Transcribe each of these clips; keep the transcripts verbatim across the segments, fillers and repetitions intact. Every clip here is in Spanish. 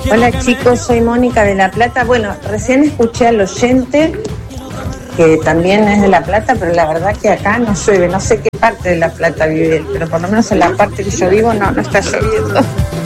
Hola chicos, soy Mónica de La Plata. Bueno, recién escuché al oyente que también es de La Plata, pero la verdad que acá no llueve. No sé qué parte de La Plata vive él, pero por lo menos en la parte que yo vivo no, no está lloviendo.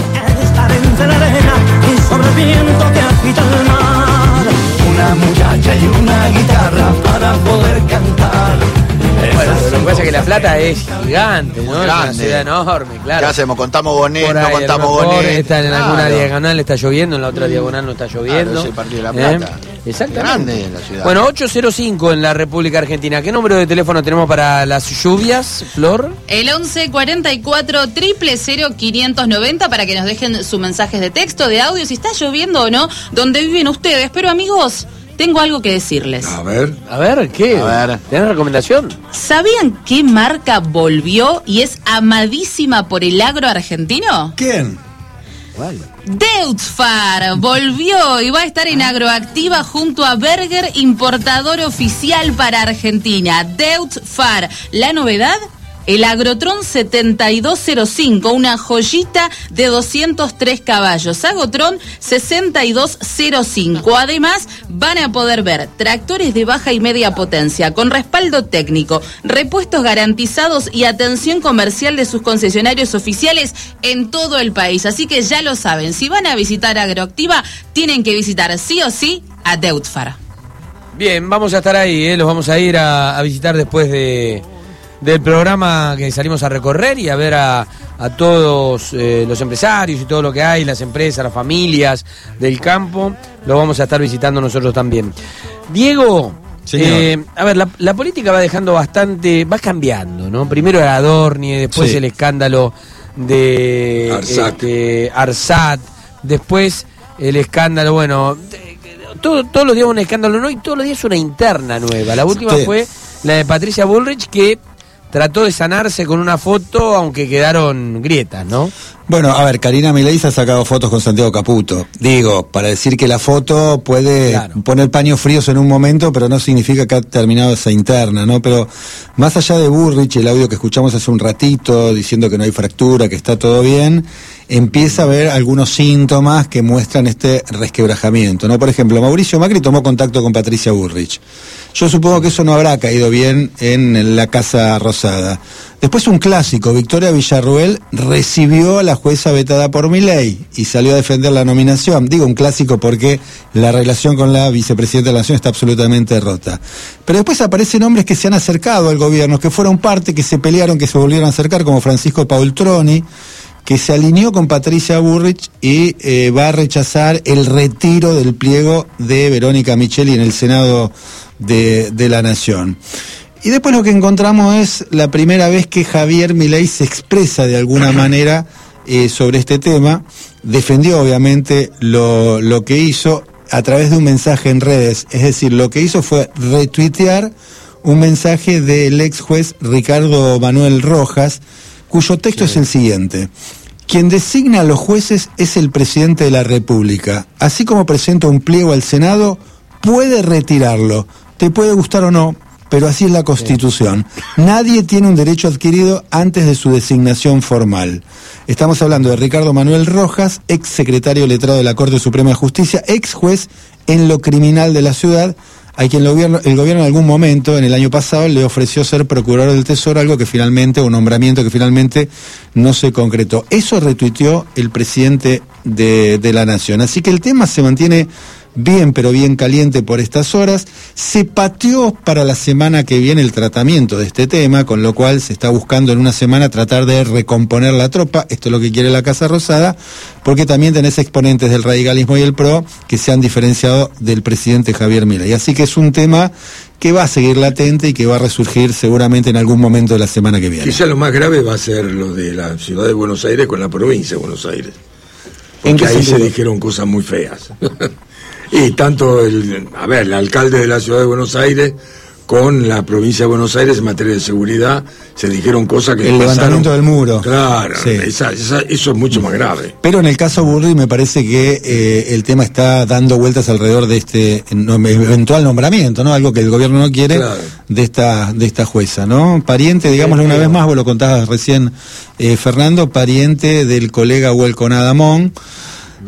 Una muchacha y una guitarra para poder cantar. Bueno, lo que pasa es que La Plata es gigante, ¿no? Es una ciudad enorme, claro. ¿Qué hacemos? ¿Contamos Bonet? ¿No ahí, contamos Bonet? Está en claro. alguna diagonal está lloviendo, en la otra diagonal no está lloviendo. Claro, es el Partido de La Plata. ¿Eh? Exactamente. Grande en la ciudad. Bueno, ocho cero cinco en la República Argentina. ¿Qué número de teléfono tenemos para las lluvias, Flor? El once cuarenta y cuatro, cero cero cero, quinientos noventa para que nos dejen sus mensajes de texto, de audio, si está lloviendo o no, donde viven ustedes. Pero amigos, tengo algo que decirles. A ver. A ver, ¿qué? A ver. ¿Tenés recomendación? ¿Sabían qué marca volvió y es amadísima por el agro argentino? ¿Quién? ¿Cuál? Deutzfahr volvió y va a estar en Agroactiva junto a Berger, importador oficial para Argentina. Deutzfahr. ¿La novedad? El Agrotron setenta y dos cero cinco, una joyita de doscientos tres caballos. Agrotron sesenta y dos cero cinco. Además, van a poder ver tractores de baja y media potencia con respaldo técnico, repuestos garantizados y atención comercial de sus concesionarios oficiales en todo el país. Así que ya lo saben, si van a visitar Agroactiva, tienen que visitar sí o sí a Deutzfahr. Bien, vamos a estar ahí, ¿eh? Los vamos a ir a, a visitar después de... del programa que salimos a recorrer y a ver a, a todos eh, los empresarios y todo lo que hay, las empresas, las familias del campo, lo vamos a estar visitando nosotros también. Diego, eh, a ver, la, la política va dejando bastante, va cambiando, ¿no? Primero era Adorni, después sí. el escándalo de Arsat, este, Arsat, después el escándalo, bueno, de, todo, todos los días un escándalo, ¿no? Y todos los días una interna nueva. La última sí. fue la de Patricia Bullrich, que trató de sanarse con una foto, aunque quedaron grietas, ¿no? Bueno, a ver, Karina Milei se ha sacado fotos con Santiago Caputo. Digo, para decir que la foto puede claro. poner paños fríos en un momento, pero no significa que ha terminado esa interna, ¿no? Pero más allá de Bullrich, el audio que escuchamos hace un ratito, diciendo que no hay fractura, que está todo bien, empieza a haber algunos síntomas que muestran este resquebrajamiento, ¿no? Por ejemplo, Mauricio Macri tomó contacto con Patricia Bullrich. Yo supongo que eso no habrá caído bien en la Casa Rosada. Después un clásico, Victoria Villarruel recibió a la jueza vetada por Milei y salió a defender la nominación. Digo un clásico porque la relación con la vicepresidenta de la Nación está absolutamente rota. Pero después aparecen hombres que se han acercado al gobierno, que fueron parte, que se pelearon, que se volvieron a acercar, como Francisco Paultroni, que se alineó con Patricia Bullrich y eh, va a rechazar el retiro del pliego de Verónica Micheli en el Senado de, de la Nación. Y después lo que encontramos es la primera vez que Javier Milei se expresa de alguna manera eh, sobre este tema. Defendió obviamente lo, lo que hizo a través de un mensaje en redes. Es decir, lo que hizo fue retuitear un mensaje del ex juez Ricardo Manuel Rojas, cuyo texto sí. es el siguiente: quien designa a los jueces es el presidente de la República. Así como presenta un pliego al Senado, puede retirarlo. Te puede gustar o no, pero así es la Constitución. Sí. Nadie tiene un derecho adquirido antes de su designación formal. Estamos hablando de Ricardo Manuel Rojas, ex secretario letrado de la Corte Suprema de Justicia, ex juez en lo criminal de la ciudad, a quien el gobierno, el gobierno en algún momento, en el año pasado, le ofreció ser procurador del Tesoro, algo que finalmente, un nombramiento que finalmente no se concretó. Eso retuiteó el presidente de, de la Nación. Así que el tema se mantiene bien, pero bien caliente por estas horas. Se pateó para la semana que viene el tratamiento de este tema, con lo cual se está buscando en una semana tratar de recomponer la tropa. Esto es lo que quiere la Casa Rosada, porque también tenés exponentes del radicalismo y el PRO que se han diferenciado del presidente Javier Milei. Así que es un tema que va a seguir latente y que va a resurgir seguramente en algún momento de la semana que viene. Quizá lo más grave va a ser lo de la ciudad de Buenos Aires con la provincia de Buenos Aires. Porque ahí se dijeron cosas muy feas. Y tanto, el, a ver, el alcalde de la ciudad de Buenos Aires con la provincia de Buenos Aires en materia de seguridad se dijeron cosas que el pasaron, levantamiento del muro. Claro, sí. esa, esa, eso es mucho más grave. Pero en el caso Bullrich me parece que eh, el tema está dando vueltas alrededor de este no, eventual nombramiento, ¿no? Algo que el gobierno no quiere, claro, de esta de esta jueza, ¿no? Pariente, digámoslo una vez más, vos lo contabas recién, eh, Fernando, pariente del colega Huelco Nadamón.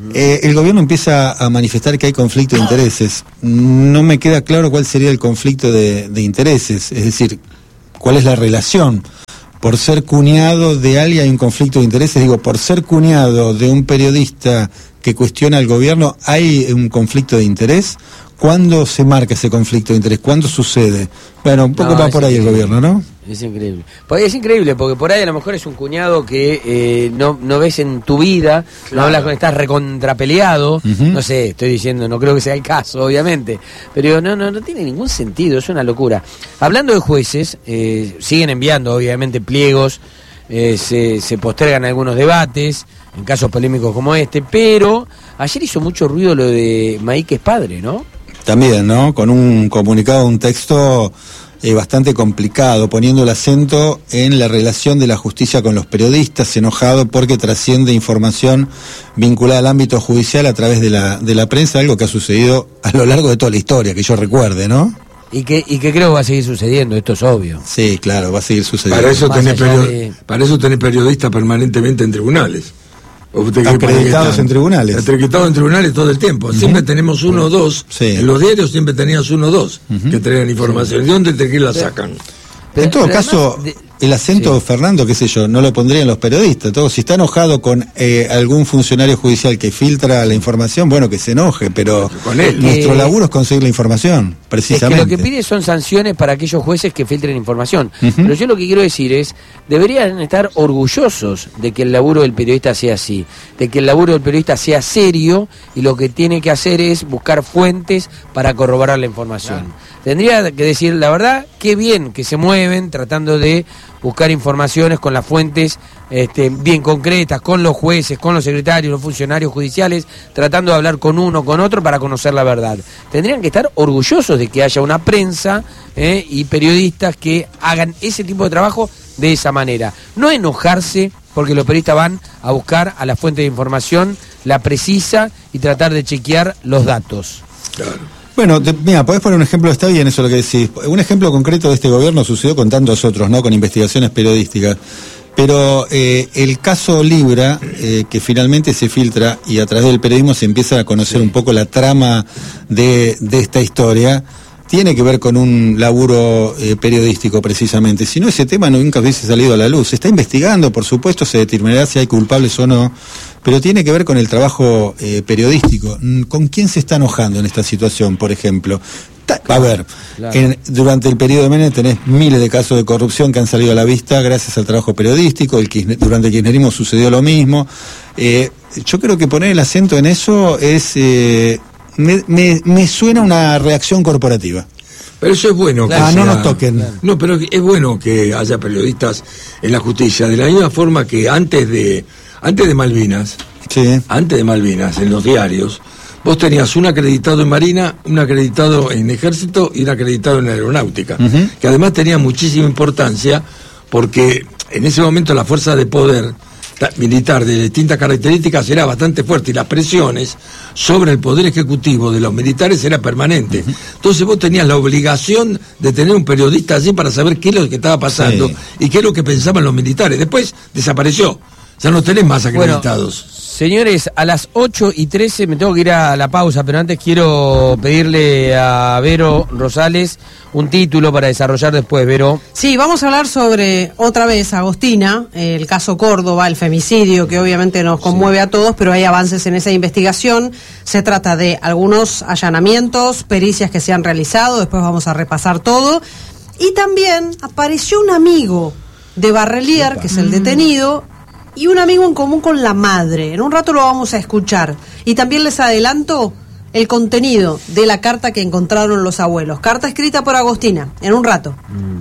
eh, el gobierno empieza a manifestar que hay conflicto de intereses. No me queda claro cuál sería el conflicto de, de intereses, es decir, cuál es la relación. Por ser cuñado de alguien hay un conflicto de intereses, digo, por ser cuñado de un periodista que cuestiona al gobierno, ¿hay un conflicto de interés? ¿Cuándo se marca ese conflicto de interés? ¿Cuándo sucede? Bueno, un poco No, va por ahí increíble. el gobierno, ¿no? Es increíble. Porque es increíble, porque por ahí a lo mejor es un cuñado que eh, no, no ves en tu vida, Claro. no hablas con, estás recontrapeleado, Ujú. no sé, estoy diciendo, no creo que sea el caso, obviamente, pero no, no, no tiene ningún sentido, es una locura. Hablando de jueces, eh, siguen enviando obviamente pliegos, eh, se, se postergan algunos debates, en casos polémicos como este, pero ayer hizo mucho ruido lo de Maíquez padre, ¿no? También, ¿no? Con un comunicado, un texto eh, bastante complicado, poniendo el acento en la relación de la justicia con los periodistas, enojado porque trasciende información vinculada al ámbito judicial a través de la, de la prensa, algo que ha sucedido a lo largo de toda la historia, que yo recuerde, ¿no? Y que, y que creo que va a seguir sucediendo, esto es obvio. Sí, claro, va a seguir sucediendo. Para eso, Más tenés allá perio- de- para eso tenés periodistas permanentemente en tribunales. ¿O usted cree que Acreditados están? en tribunales. Acreditados en tribunales todo el tiempo. Siempre tenemos uno o dos. Sí. En los diarios siempre tenías uno o dos que traían información. ¿De dónde te que la sacan? Pero- En todo pero caso, además de- el acento, Sí. Fernando, qué sé yo, no lo pondrían los periodistas. Todo, si está enojado con eh, algún funcionario judicial que filtra la información, bueno, que se enoje, pero Con él. nuestro Que- laburo es conseguir la información, Es precisamente. que lo que pide son sanciones para aquellos jueces que filtren información. Ujú. Pero yo lo que quiero decir es, deberían estar orgullosos de que el laburo del periodista sea así, de que el laburo del periodista sea serio y lo que tiene que hacer es buscar fuentes para corroborar la información. Tendría que decir, la verdad, qué bien que se mueven tratando de buscar informaciones con las fuentes este, bien concretas, con los jueces, con los secretarios, los funcionarios judiciales, tratando de hablar con uno, con otro para conocer la verdad. Tendrían que estar orgullosos de que haya una prensa eh, y periodistas que hagan ese tipo de trabajo de esa manera. No enojarse porque los periodistas van a buscar a la fuente de información, la precisa y tratar de chequear los datos. Claro. Bueno, te- mira, podés poner un ejemplo, está bien eso lo que decís. Un ejemplo concreto de este gobierno sucedió con tantos otros, ¿no? Con investigaciones periodísticas. Pero eh, el caso Libra, eh, que finalmente se filtra y a través del periodismo se empieza a conocer un poco la trama de, de esta historia, tiene que ver con un laburo eh, periodístico precisamente. Si no, ese tema nunca hubiese salido a la luz. Se está investigando, por supuesto, se determinará si hay culpables o no, pero tiene que ver con el trabajo eh, periodístico. ¿Con quién se está enojando en esta situación, por ejemplo? Ta- a ver, Claro. en- durante el periodo de Menem tenés miles de casos de corrupción que han salido a la vista gracias al trabajo periodístico. El Kirchner- durante el kirchnerismo sucedió lo mismo. Eh, yo creo que poner el acento en eso es... Eh, me, me, me suena una reacción corporativa. Pero eso es bueno. que Ah, no sea- nos toquen. No, pero es bueno que haya periodistas en la justicia, de la misma forma que antes de antes de Malvinas, Sí. antes de Malvinas, en los diarios, vos tenías un acreditado en Marina, un acreditado en Ejército y un acreditado en Aeronáutica, Ujú. que además tenía muchísima importancia porque en ese momento la fuerza de poder ta- militar de distintas características era bastante fuerte y las presiones sobre el poder ejecutivo de los militares era permanente. Entonces vos tenías la obligación de tener un periodista allí para saber qué es lo que estaba pasando Sí. y qué es lo que pensaban los militares. Después desapareció, ya no tenés más acreditados. Bueno, señores, a las ocho y trece me tengo que ir a la pausa, pero antes quiero pedirle a Vero Rosales un título para desarrollar después, Vero. Sí, vamos a hablar sobre, otra vez, Agostina, el caso Córdoba, el femicidio, que obviamente nos conmueve a todos, pero hay avances en esa investigación. Se trata de algunos allanamientos, pericias que se han realizado, después vamos a repasar todo. Y también apareció un amigo de Barrelier, que es el detenido, y un amigo en común con la madre. En un rato lo vamos a escuchar. Y también les adelanto el contenido de la carta que encontraron los abuelos. Carta escrita por Agostina, en un rato.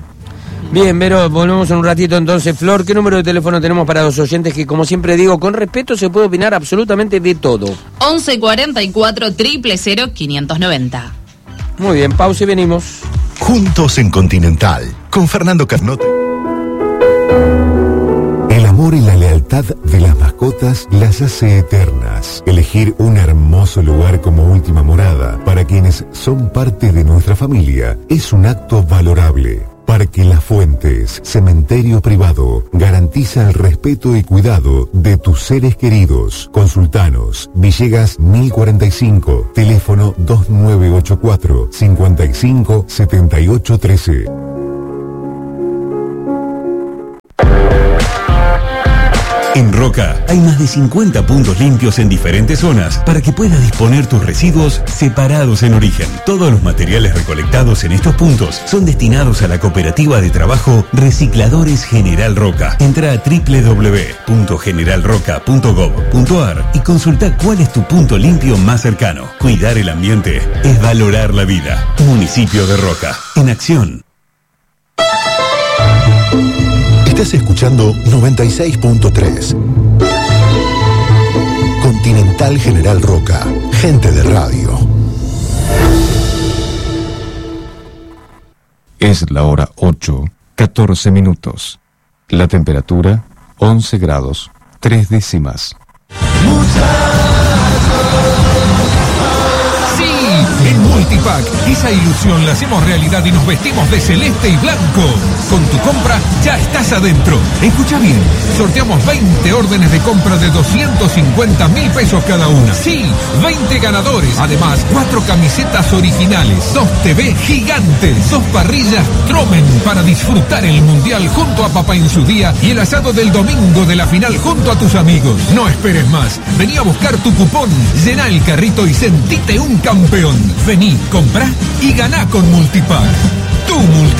Bien, Vero, volvemos en un ratito entonces. Flor, ¿qué número de teléfono tenemos para los oyentes que, como siempre digo, con respeto se puede opinar absolutamente de todo? once cuarenta y cuatro, cero cero, quinientos noventa. Muy bien, pausa y venimos. Juntos en Continental, con Fernando Carnot. El amor y la lealtad de las mascotas las hace eternas. Elegir un hermoso lugar como última morada para quienes son parte de nuestra familia es un acto valorable. Parque Las Fuentes, cementerio privado, garantiza el respeto y cuidado de tus seres queridos. Consultanos, Villegas mil cuarenta y cinco, teléfono dos nueve ocho cuatro, cinco cinco, siete ocho uno tres. En Roca hay más de cincuenta puntos limpios en diferentes zonas para que puedas disponer tus residuos separados en origen. Todos los materiales recolectados en estos puntos son destinados a la cooperativa de trabajo Recicladores General Roca. Entra a doble u doble u doble u punto general roca punto gob punto ar y consulta cuál es tu punto limpio más cercano. Cuidar el ambiente es valorar la vida. Municipio de Roca, en acción. Estás escuchando noventa y seis punto tres. Continental General Roca, gente de radio. Es la hora ocho, catorce minutos. La temperatura, once grados, tres décimas. En Multipack, esa ilusión la hacemos realidad y nos vestimos de celeste y blanco. Con tu compra ya estás adentro. Escucha bien, sorteamos veinte órdenes de compra de doscientos cincuenta mil pesos cada una. Sí, veinte ganadores. Además, cuatro camisetas originales, dos T V gigantes, dos parrillas Tromen para disfrutar el Mundial junto a papá en su día y el asado del domingo de la final junto a tus amigos. No esperes más. Vení a buscar tu cupón, llená el carrito y sentite un campeón. Vení, comprá y ganá con Multipack. Tu Multipack.